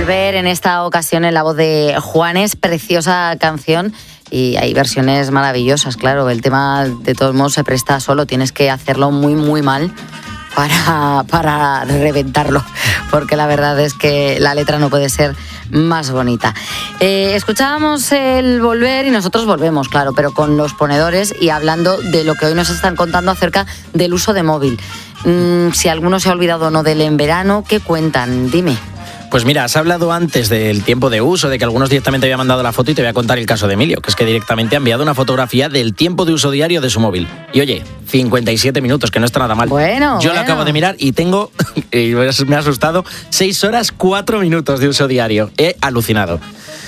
Volver, en esta ocasión en la voz de Juanes, preciosa canción. Y hay versiones maravillosas, claro. El tema, de todos modos, se presta solo. Tienes que hacerlo muy, muy mal para reventarlo, porque la verdad es que la letra no puede ser más bonita. Escuchábamos el Volver y nosotros volvemos, claro, pero con los ponedores y hablando de lo que hoy nos están contando acerca del uso de móvil. Si alguno se ha olvidado o no del en verano, ¿qué cuentan? Dime. Pues mira, has hablado antes del tiempo de uso, de que algunos directamente habían mandado la foto, y te voy a contar el caso de Emilio, que es que directamente ha enviado una fotografía del tiempo de uso diario de su móvil. Y oye, 57 minutos, que no está nada mal. Yo lo acabo de mirar y tengo, y me ha asustado, 6 horas 4 minutos de uso diario. He alucinado.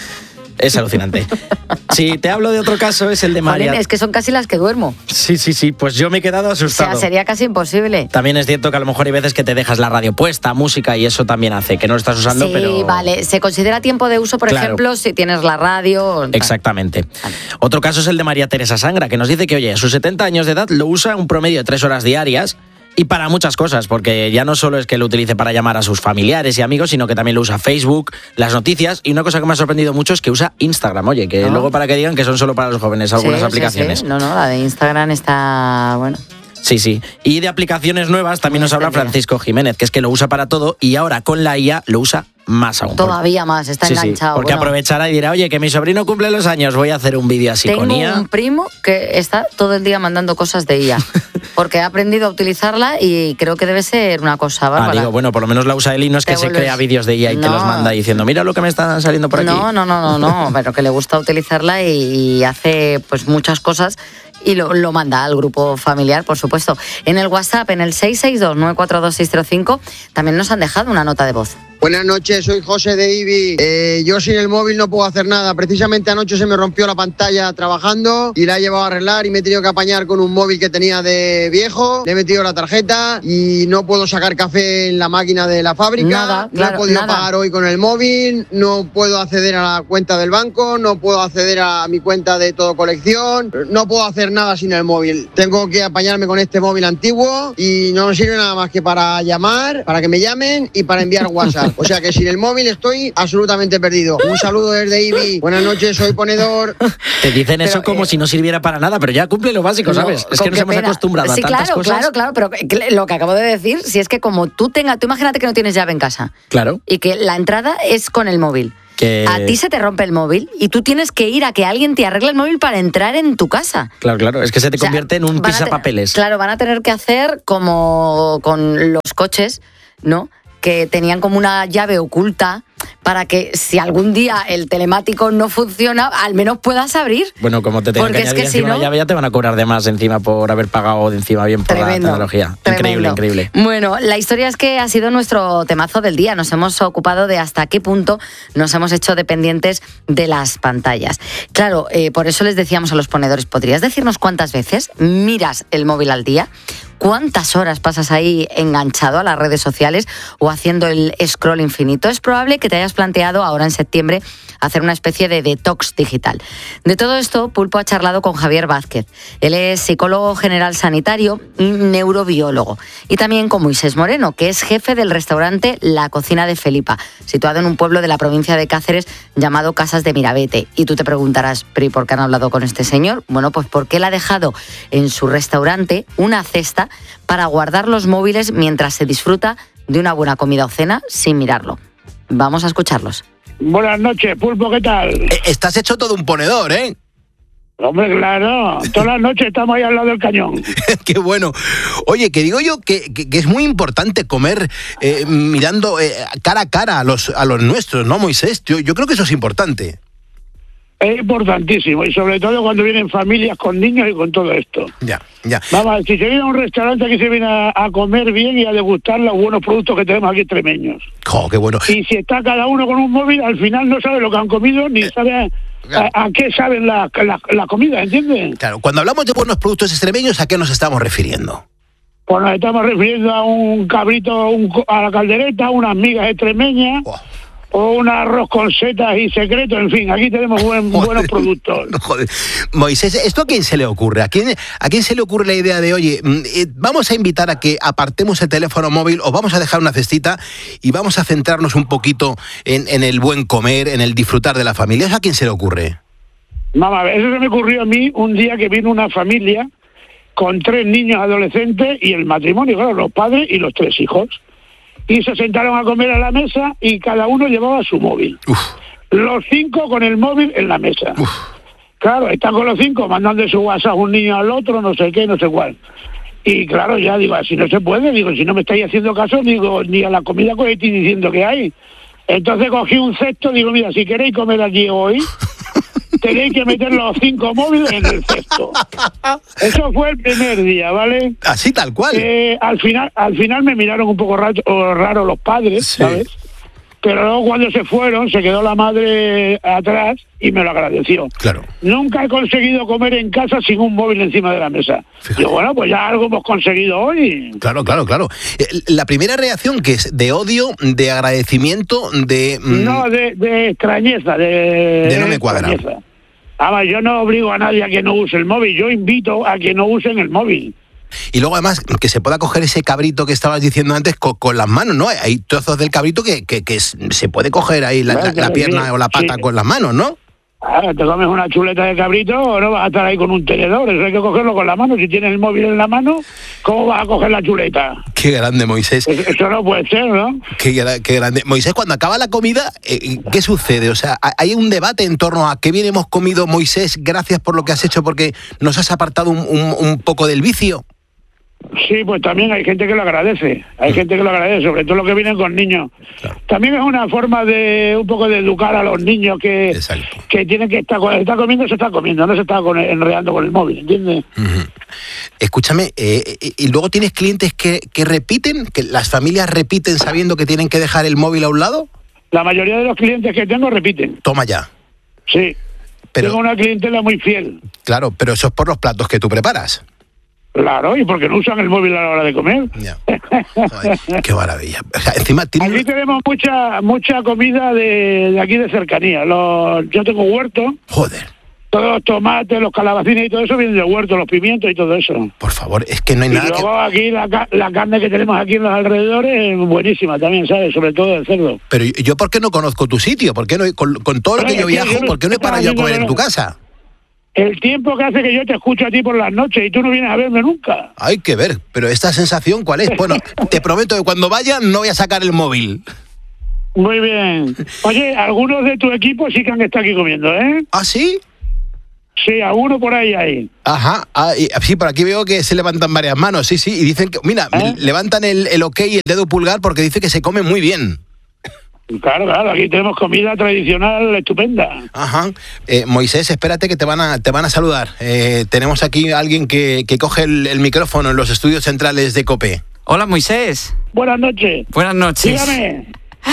Es alucinante. Si te hablo de otro caso, es el de María. Jolín, es que son casi las que duermo. Sí, pues yo me he quedado asustado. O sea, sería casi imposible. También es cierto que a lo mejor hay veces que te dejas la radio puesta, música, y eso también hace que no lo estás usando, sí, pero... Sí, vale. Se considera tiempo de uso, por ejemplo, si tienes la radio... Exactamente. Vale. Otro caso es el de María Teresa Sangra, que nos dice que, oye, a sus 70 años de edad lo usa un promedio de 3 horas diarias, y para muchas cosas, porque ya no solo es que lo utilice para llamar a sus familiares y amigos, sino que también lo usa Facebook, las noticias, y una cosa que me ha sorprendido mucho es que usa Instagram, oye, que luego para que digan que son solo para los jóvenes algunas aplicaciones. Sí. No, la de Instagram está, bueno... Sí. Y de aplicaciones nuevas también nos habla Francisco Jiménez, que es que lo usa para todo, y ahora con la IA lo usa más aún. Todavía más, está enganchado. Porque aprovechará y dirá, oye, que mi sobrino cumple los años, voy a hacer un vídeo así con IA. Tengo un primo que está todo el día mandando cosas de IA, porque ha aprendido a utilizarla y creo que debe ser una cosa bárbara. Digo, bueno, por lo menos la usa él y no es que se crea vídeos de IA y te los manda diciendo, mira lo que me está saliendo por aquí. No, pero que le gusta utilizarla y hace pues muchas cosas. Y lo manda al grupo familiar, por supuesto. En el WhatsApp, en el 662-942-605, también nos han dejado una nota de voz. Buenas noches, soy José de Ibi. Yo sin el móvil no puedo hacer nada. Precisamente anoche se me rompió la pantalla trabajando y la he llevado a arreglar y me he tenido que apañar con un móvil que tenía de viejo. Le he metido la tarjeta y no puedo sacar café en la máquina de la fábrica. No he podido pagar hoy con el móvil. No puedo acceder a la cuenta del banco. No puedo acceder a mi cuenta de Todo Colección. No puedo hacer nada sin el móvil. Tengo que apañarme con este móvil antiguo y no me sirve nada más que para llamar, para que me llamen y para enviar WhatsApp. O sea que sin el móvil estoy absolutamente perdido. Un saludo desde Ibi. Buenas noches, soy ponedor. Te dicen eso como si no sirviera para nada, pero ya cumple lo básico, ¿sabes? Es que nos hemos acostumbrado a tantas cosas. Claro, pero lo que acabo de decir, si es que como tú imagínate que no tienes llave en casa. Claro. Y que la entrada es con el móvil. A ti se te rompe el móvil y tú tienes que ir a que alguien te arregle el móvil para entrar en tu casa. Claro, es que se te convierte en un pisapapeles. Claro, van a tener que hacer como con los coches, ¿no? Que tenían como una llave oculta para que si algún día el telemático no funciona, al menos puedas abrir. Bueno, como te tengan que añadir encima la llave, ya te van a cobrar de más encima por haber pagado de encima bien por la tecnología. Increíble. Bueno, la historia es que ha sido nuestro temazo del día. Nos hemos ocupado de hasta qué punto nos hemos hecho dependientes de las pantallas. Claro, por eso les decíamos a los ponedores, ¿podrías decirnos cuántas veces miras el móvil al día? ¿Cuántas horas pasas ahí enganchado a las redes sociales o haciendo el scroll infinito? Es probable que te hayas planteado ahora en septiembre hacer una especie de detox digital. De todo esto, Pulpo ha charlado con Javier Vázquez. Él es psicólogo general sanitario y neurobiólogo. Y también con Moisés Moreno, que es jefe del restaurante La Cocina de Felipa, situado en un pueblo de la provincia de Cáceres llamado Casas de Mirabete. Y tú te preguntarás, ¿pero por qué han hablado con este señor? Bueno, pues porque él ha dejado en su restaurante una cesta para guardar los móviles mientras se disfruta de una buena comida o cena sin mirarlo. Vamos a escucharlos. Buenas noches, Pulpo, ¿qué tal? Estás hecho todo un ponedor, ¿eh? Hombre, claro, todas las noches estamos ahí al lado del cañón. Qué bueno. Oye, que digo yo que es muy importante comer mirando cara a cara a los nuestros, ¿no, Moisés? Yo creo que eso es importante. Es importantísimo, y sobre todo cuando vienen familias con niños y con todo esto. Ya. Vamos, si se viene a un restaurante aquí se viene a comer bien y a degustar los buenos productos que tenemos aquí extremeños. ¡Oh, qué bueno! Y si está cada uno con un móvil, al final no sabe lo que han comido, ni sabe a qué saben la comida, ¿entiendes? Claro, cuando hablamos de buenos productos extremeños, ¿a qué nos estamos refiriendo? Pues nos estamos refiriendo a un cabrito a la caldereta, unas migas extremeñas, o un arroz con setas y secreto, en fin, aquí tenemos buenos productos. Joder. Moisés, ¿esto a quién se le ocurre? ¿A quién se le ocurre la idea de, oye, vamos a invitar a que apartemos el teléfono móvil o vamos a dejar una cestita y vamos a centrarnos un poquito en el buen comer, en el disfrutar de la familia? ¿Eso a quién se le ocurre? Mamá, eso se me ocurrió a mí un día que vino una familia con 3 niños adolescentes y el matrimonio, claro, los padres y los 3 hijos. Y se sentaron a comer a la mesa y cada uno llevaba su móvil. Uf. Los 5 con el móvil en la mesa. Uf. Claro, están con los 5 mandando su WhatsApp un niño al otro, no sé qué, no sé cuál. Y claro, ya digo, así no se puede, digo, si no me estáis haciendo caso, digo, ni a la comida que estoy diciendo que hay. Entonces cogí un cesto, digo, mira, si queréis comer allí hoy, tenéis que meter los 5 móviles en el cesto. Eso fue el primer día, ¿vale? Así tal cual. Al final me miraron un poco raro los padres, Sí. ¿sabes? Pero luego cuando se fueron, se quedó la madre atrás y me lo agradeció. Claro. Nunca he conseguido comer en casa sin un móvil encima de la mesa. Fíjate. Digo, bueno, pues ya algo hemos conseguido hoy. Claro. La primera reacción, que es de odio, de agradecimiento, de... No, de extrañeza. De no me cuadra. extrañeza. Además, yo no obligo a nadie a que no use el móvil, yo invito a que no usen el móvil. Y luego además que se pueda coger ese cabrito que estabas diciendo antes con las manos, ¿no? Hay trozos del cabrito que se puede coger ahí la pierna o la pata con las manos, ¿no? Ahora te comes una chuleta de cabrito o no vas a estar ahí con un tenedor, eso hay que cogerlo con la mano. Si tienes el móvil en la mano, ¿cómo vas a coger la chuleta? Qué grande, Moisés. Eso no puede ser, ¿no? Qué grande. Moisés, cuando acaba la comida, ¿qué sucede? O sea, hay un debate en torno a qué bien hemos comido. Moisés, gracias por lo que has hecho, porque nos has apartado un poco del vicio. Sí, pues también hay gente que lo agradece, sobre todo los que vienen con niños. Claro. También es una forma de un poco de educar a los niños que tienen que estar, cuando está comiendo, se está comiendo, no se está enredando con el móvil, ¿entiendes? Uh-huh. Escúchame, y luego tienes clientes que repiten, que las familias repiten sabiendo que tienen que dejar el móvil a un lado. La mayoría de los clientes que tengo repiten. Toma ya. Sí, pero, tengo una clientela muy fiel. Claro, pero eso es por los platos que tú preparas. Claro, y porque no usan el móvil a la hora de comer. Ya. Joder, qué maravilla. O sea, encima Aquí tenemos mucha comida de aquí de cercanía. Yo tengo huerto. Joder. Todos los tomates, los calabacines y todo eso vienen del huerto, los pimientos y todo eso. Por favor, es que no hay y nada luego que... aquí la carne que tenemos aquí en los alrededores es buenísima también, ¿sabes? Sobre todo el cerdo. Pero yo, ¿por qué no conozco tu sitio? ¿Por qué no, con todo lo que yo viajo, por qué no he parado yo a comer en tu casa? El tiempo que hace que yo te escucho a ti por las noches y tú no vienes a verme nunca. Hay que ver, pero esta sensación, ¿cuál es? Bueno, te prometo que cuando vaya no voy a sacar el móvil. Muy bien. Oye, algunos de tu equipo sí que han estado aquí comiendo, ¿eh? ¿Ah, sí? Sí, alguno por ahí hay. Ajá, sí, por aquí veo que se levantan varias manos, sí, y dicen que, mira, levantan el ok y el dedo pulgar porque dice que se come muy bien. Claro, aquí tenemos comida tradicional estupenda. Ajá. Moisés, espérate que te van a saludar. Tenemos aquí a alguien que coge el micrófono en los estudios centrales de COPE. Hola, Moisés. Buenas noches. Buenas noches. Dígame.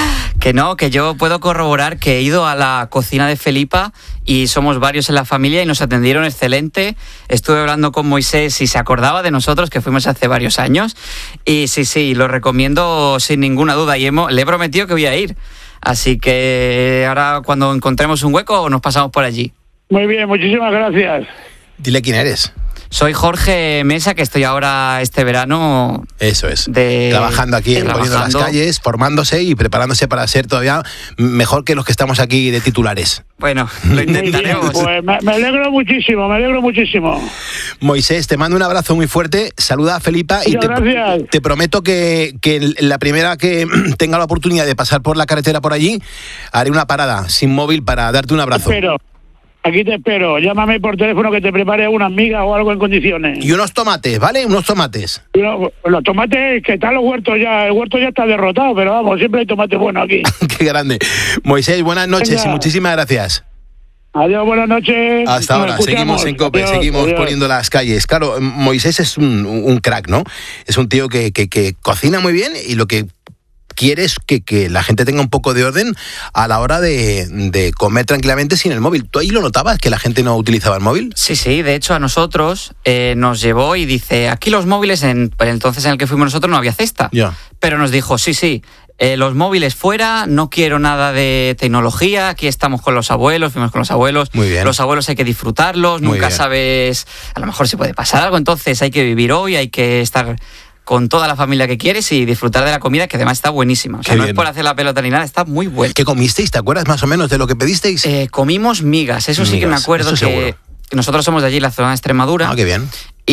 Que yo puedo corroborar que he ido a la cocina de Felipa y somos varios en la familia y nos atendieron excelente. Estuve hablando con Moisés y se acordaba de nosotros, que fuimos hace varios años. Y sí, lo recomiendo sin ninguna duda y le he prometido que voy a ir. Así que ahora cuando encontremos un hueco nos pasamos por allí. Muy bien, muchísimas gracias. Dile quién eres. Soy Jorge Mesa, que estoy ahora este verano... Eso es, trabajando aquí, poniendo las calles, formándose y preparándose para ser todavía mejor que los que estamos aquí de titulares. Bueno, lo intentaremos. Pues me alegro muchísimo. Moisés, te mando un abrazo muy fuerte, saluda a Felipa y te prometo que la primera que tenga la oportunidad de pasar por la carretera por allí, haré una parada sin móvil para darte un abrazo. Aquí te espero, llámame por teléfono que te prepare unas migas o algo en condiciones. Y unos tomates, ¿vale? Unos tomates. Los tomates, que están los huertos ya, el huerto ya está derrotado, pero vamos, siempre hay tomates buenos aquí. Qué grande. Moisés, buenas noches y muchísimas gracias. Adiós, buenas noches. Hasta ahora, seguimos en COPE, seguimos poniendo las calles. Claro, Moisés es un crack, ¿no? Es un tío que cocina muy bien y lo que quieres que la gente tenga un poco de orden a la hora de comer tranquilamente sin el móvil. ¿Tú ahí lo notabas, que la gente no utilizaba el móvil? Sí, de hecho a nosotros nos llevó y dice, aquí los móviles, entonces en el que fuimos nosotros no había cesta, pero nos dijo, sí, Los móviles fuera, no quiero nada de tecnología, aquí estamos con los abuelos, fuimos con los abuelos. Muy bien. Los abuelos hay que disfrutarlos, Muy nunca bien. sabes, a lo mejor se puede pasar algo, entonces hay que vivir hoy, hay que estar con toda la familia que quieres y disfrutar de la comida, que además está buenísima. O sea, Qué no bien. es por hacer la pelota ni nada, está muy buena. ¿Qué comisteis? ¿Te acuerdas más o menos de lo que pedisteis? Comimos migas, eso sí que me Migas, acuerdo eso que seguro. nosotros somos de allí, la zona de Extremadura. Ah, qué bien.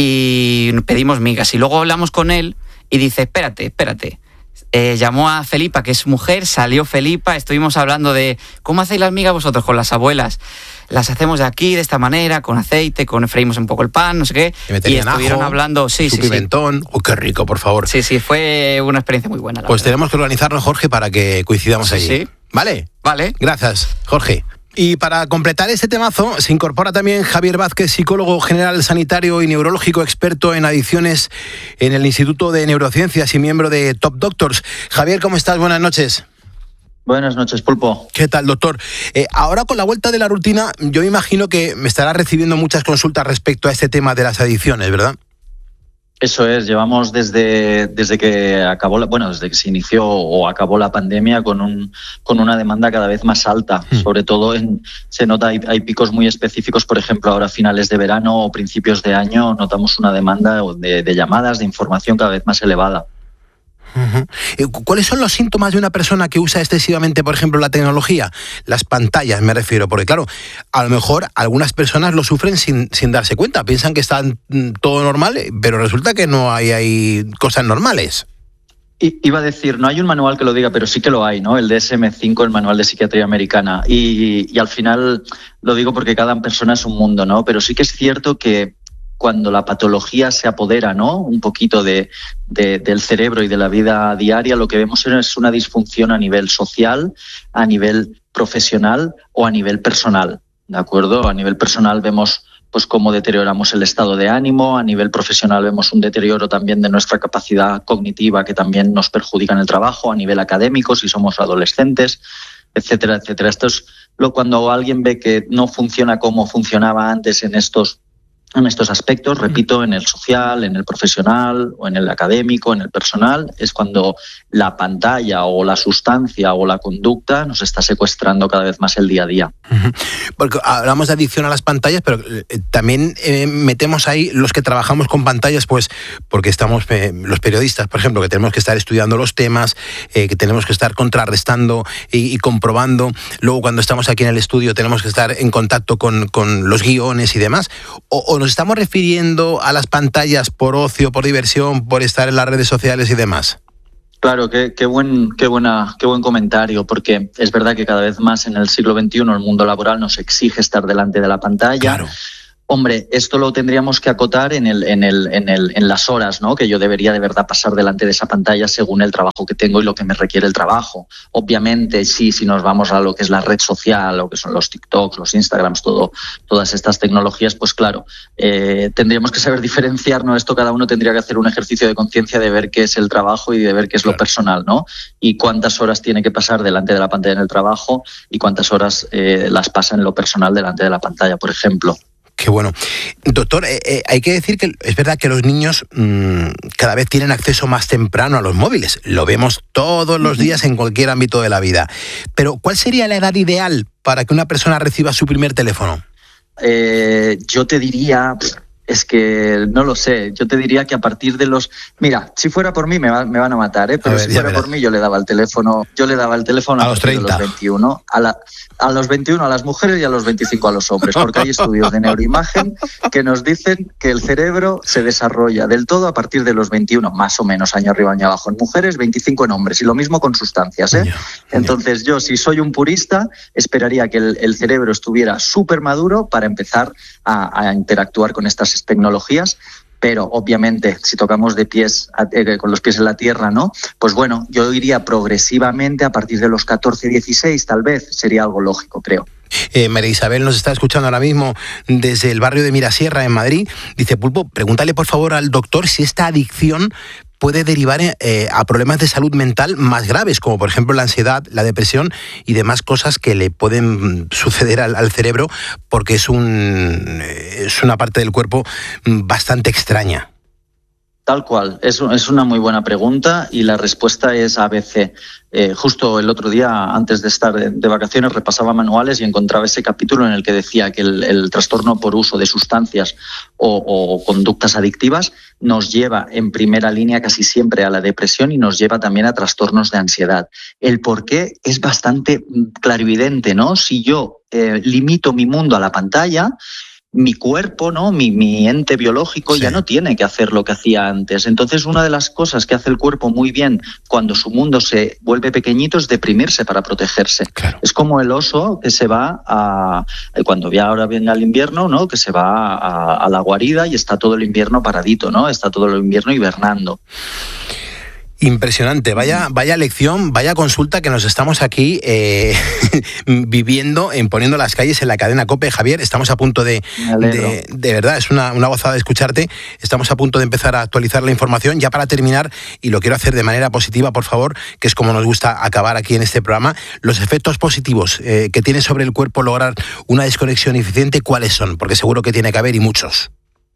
Y pedimos migas. Y luego hablamos con él y dice, espérate. Llamó a Felipa, que es su mujer, salió Felipa, estuvimos hablando de ¿cómo hacéis las migas vosotros con las abuelas? Las hacemos de aquí, de esta manera, con aceite, freímos un poco el pan, no sé qué. Y estuvieron hablando, sí. pimentón. ¡Oh, qué rico, por favor! Sí, fue una experiencia muy buena. Pues tenemos que organizarnos, Jorge, para que coincidamos allí. Sí. ¿Vale? Vale. Gracias, Jorge. Y para completar este temazo, se incorpora también Javier Vázquez, psicólogo general sanitario y neurológico, experto en adicciones en el Instituto de Neurociencias y miembro de Top Doctors. Javier, ¿cómo estás? Buenas noches. Buenas noches, Pulpo. ¿Qué tal, doctor? Ahora con la vuelta de la rutina, yo me imagino que me estará recibiendo muchas consultas respecto a este tema de las adicciones, ¿verdad? Eso es, llevamos desde que acabó desde que se inició o acabó la pandemia con una demanda cada vez más alta. Sobre todo se nota, hay picos muy específicos, por ejemplo, ahora a finales de verano o principios de año notamos una demanda de llamadas, de información cada vez más elevada. Uh-huh. ¿Cuáles son los síntomas de una persona que usa excesivamente, por ejemplo, la tecnología? Las pantallas, me refiero, porque claro, a lo mejor algunas personas lo sufren sin darse cuenta, piensan que está todo normal, pero resulta que no hay cosas normales. Iba a decir, no hay un manual que lo diga, pero sí que lo hay, ¿no? El DSM-5, el Manual de Psiquiatría Americana. Y al final lo digo porque cada persona es un mundo, ¿no? Pero sí que es cierto que cuando la patología se apodera, ¿no?, un poquito del cerebro y de la vida diaria, lo que vemos es una disfunción a nivel social, a nivel profesional o a nivel personal, ¿de acuerdo? A nivel personal vemos pues cómo deterioramos el estado de ánimo, a nivel profesional vemos un deterioro también de nuestra capacidad cognitiva que también nos perjudica en el trabajo, a nivel académico si somos adolescentes, etcétera, etcétera. Esto es cuando alguien ve que no funciona como funcionaba antes en estos aspectos, repito, en el social, en el profesional o en el académico, en el personal, es cuando la pantalla o la sustancia o la conducta nos está secuestrando cada vez más el día a día. Porque hablamos de adicción a las pantallas, pero también metemos ahí los que trabajamos con pantallas, pues porque estamos, los periodistas, por ejemplo, que tenemos que estar estudiando los temas, que tenemos que estar contrarrestando y comprobando. Luego, cuando estamos aquí en el estudio, tenemos que estar en contacto con los guiones y demás. O nos estamos refiriendo a las pantallas por ocio, por diversión, por estar en las redes sociales y demás. Claro, qué buen comentario, porque es verdad que cada vez más en el siglo XXI el mundo laboral nos exige estar delante de la pantalla. Claro. Hombre, esto lo tendríamos que acotar en las horas, ¿no?, que yo debería de verdad pasar delante de esa pantalla según el trabajo que tengo y lo que me requiere el trabajo. Obviamente, sí, si nos vamos a lo que es la red social, lo que son los TikToks, los Instagrams, todas estas tecnologías, pues claro, tendríamos que saber diferenciar, ¿no? Esto cada uno tendría que hacer un ejercicio de conciencia de ver qué es el trabajo y de ver qué es lo personal, ¿no? Y cuántas horas tiene que pasar delante de la pantalla en el trabajo y cuántas horas las pasa en lo personal delante de la pantalla, por ejemplo. Qué bueno. Doctor, hay que decir que es verdad que los niños cada vez tienen acceso más temprano a los móviles. Lo vemos todos los días en cualquier ámbito de la vida. Pero, ¿cuál sería la edad ideal para que una persona reciba su primer teléfono? Yo te diría... Es que no lo sé, yo te diría que a partir de los... Mira, si fuera por mí me van a matar, pero si fuera por mí yo le daba el teléfono a los 30. De los 21, a los 21 a las mujeres y a los 25 a los hombres, porque hay estudios de neuroimagen que nos dicen que el cerebro se desarrolla del todo a partir de los 21, más o menos, año arriba, año abajo en mujeres, 25 en hombres, y lo mismo con sustancias, ¿eh? Entonces yo, si soy un purista, esperaría que el cerebro estuviera súper maduro para empezar a interactuar con estas tecnologías, pero obviamente si tocamos de pies con los pies en la tierra, ¿no? Pues bueno, yo iría progresivamente a partir de los 14, 16, tal vez, sería algo lógico, creo. María Isabel nos está escuchando ahora mismo desde el barrio de Mirasierra, en Madrid. Dice, Pulpo, pregúntale por favor al doctor si esta adicción puede derivar a problemas de salud mental más graves, como por ejemplo la ansiedad, la depresión y demás cosas que le pueden suceder al cerebro, porque es una parte del cuerpo bastante extraña. Tal cual, es una muy buena pregunta y la respuesta es ABC. Justo el otro día, antes de estar de vacaciones, repasaba manuales y encontraba ese capítulo en el que decía que el trastorno por uso de sustancias o conductas adictivas nos lleva en primera línea casi siempre a la depresión y nos lleva también a trastornos de ansiedad. El por qué es bastante clarividente, ¿no? Si yo limito mi mundo a la pantalla, mi cuerpo, ¿no? Mi ente biológico ya no tiene que hacer lo que hacía antes. Entonces, una de las cosas que hace el cuerpo muy bien cuando su mundo se vuelve pequeñito es deprimirse para protegerse. Claro. Es como el oso que se va cuando ya ahora viene el invierno, ¿no? Que se va a la guarida y está todo el invierno paradito, ¿no? Está todo el invierno hibernando. Impresionante, vaya lección, vaya consulta que nos estamos aquí viviendo, poniendo las calles en la cadena COPE. Javier, estamos a punto de verdad, es una gozada escucharte, estamos a punto de empezar a actualizar la información. Ya para terminar, y lo quiero hacer de manera positiva, por favor, que es como nos gusta acabar aquí en este programa, los efectos positivos que tiene sobre el cuerpo lograr una desconexión eficiente, ¿cuáles son? Porque seguro que tiene que haber y muchos.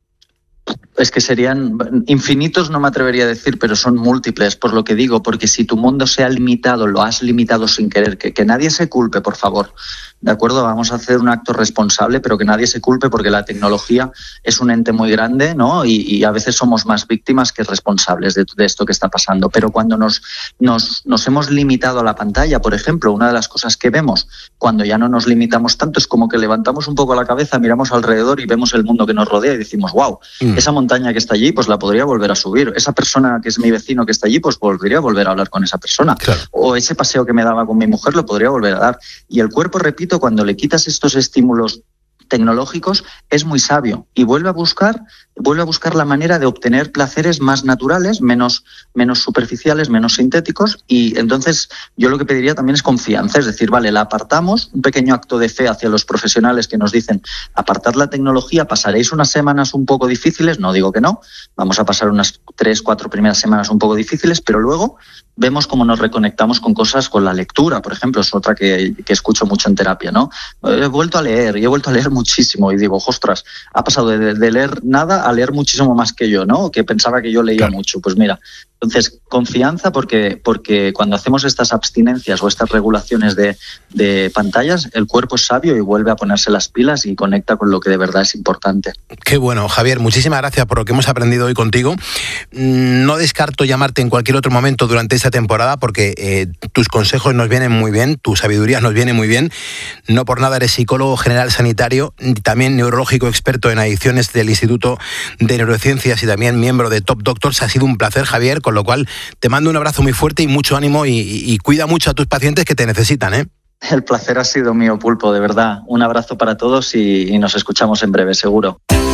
Es que serían infinitos, no me atrevería a decir, pero son múltiples, por lo que digo, porque si tu mundo se ha limitado, lo has limitado sin querer, que nadie se culpe, por favor. ¿De acuerdo? Vamos a hacer un acto responsable, pero que nadie se culpe porque la tecnología es un ente muy grande, ¿no? Y a veces somos más víctimas que responsables de esto que está pasando. Pero cuando nos hemos limitado a la pantalla, por ejemplo, una de las cosas que vemos cuando ya no nos limitamos tanto es como que levantamos un poco la cabeza, miramos alrededor y vemos el mundo que nos rodea y decimos, wow, esa montaña que está allí, pues la podría volver a subir. Esa persona que es mi vecino que está allí, pues podría volver a hablar con esa persona. Claro. O ese paseo que me daba con mi mujer lo podría volver a dar. Y el cuerpo, repito, cuando le quitas estos estímulos tecnológicos, es muy sabio y vuelve a buscar la manera de obtener placeres más naturales, menos superficiales, menos sintéticos. Y entonces yo lo que pediría también es confianza, es decir, vale, la apartamos, un pequeño acto de fe hacia los profesionales que nos dicen, apartad la tecnología, pasaréis unas semanas un poco difíciles, no digo que no, vamos a pasar unas 3-4 primeras semanas un poco difíciles, pero luego vemos cómo nos reconectamos con cosas, con la lectura, por ejemplo, es otra que escucho mucho en terapia, ¿no? He vuelto a leer muchísimo y digo, ostras, ha pasado de leer nada a leer muchísimo más que yo, ¿no? Que pensaba que yo leía mucho. Pues mira, entonces confianza porque cuando hacemos estas abstinencias o estas regulaciones de pantallas, el cuerpo es sabio y vuelve a ponerse las pilas y conecta con lo que de verdad es importante. Qué bueno, Javier, muchísimas gracias por lo que hemos aprendido hoy contigo. No descarto llamarte en cualquier otro momento durante esta temporada porque tus consejos nos vienen muy bien, tu sabiduría nos viene muy bien. No por nada eres psicólogo general sanitario, también neurológico experto en adicciones del Instituto de Neurociencias y también miembro de Top Doctors. Ha sido un placer, Javier, con lo cual te mando un abrazo muy fuerte y mucho ánimo y cuida mucho a tus pacientes que te necesitan, ¿eh? El placer ha sido mío, Pulpo, de verdad. Un abrazo para todos y nos escuchamos en breve, seguro.